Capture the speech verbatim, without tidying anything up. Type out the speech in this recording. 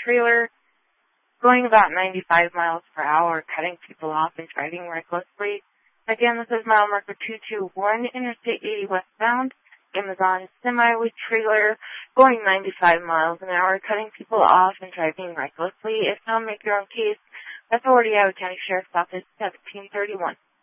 trailer going about ninety-five miles per hour, cutting people off and driving recklessly. Again, this is mile marker two two one, Interstate eighty westbound. Amazon semi with trailer going ninety-five miles an hour, cutting people off and driving recklessly. If not, make your own case. Authority, Iowa County Sheriff's Office, seventeen thirty-one.